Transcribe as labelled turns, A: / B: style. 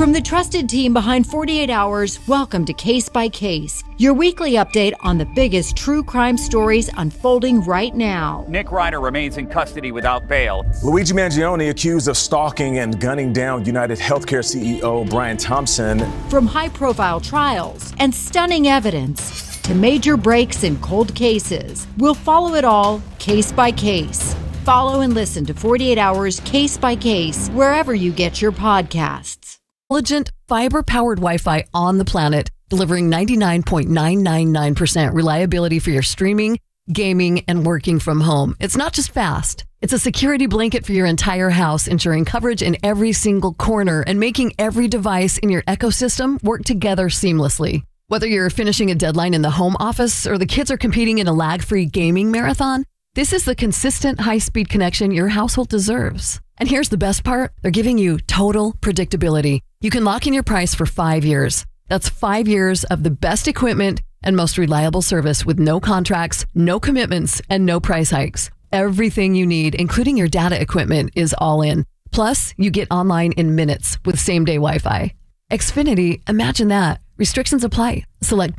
A: From the trusted team behind 48 Hours, welcome to Case by Case, your weekly update on the biggest true crime stories unfolding right now.
B: Nick Ryder remains in custody without bail.
C: Luigi Mangione accused of stalking and gunning down United Healthcare CEO Brian Thompson.
A: From high-profile trials and stunning evidence to major breaks in cold cases, we'll follow it all case by case. Follow and listen to 48 Hours Case by Case wherever you get your podcasts.
D: Intelligent, fiber-powered Wi-Fi on the planet, delivering 99.999% reliability for your streaming, gaming, and working from home. It's not just fast. It's a security blanket for your entire house, ensuring coverage in every single corner and making every device in your ecosystem work together seamlessly. Whether you're finishing a deadline in the home office or the kids are competing in a lag-free gaming marathon, this is the consistent high-speed connection your household deserves. And here's the best part. They're giving you total predictability. You can lock in your price for 5 years. That's 5 years of the best equipment and most reliable service with no contracts, no commitments, and no price hikes. Everything you need, including your data equipment, is all in. Plus, you get online in minutes with same-day Wi-Fi. Xfinity, imagine that. Restrictions apply. Select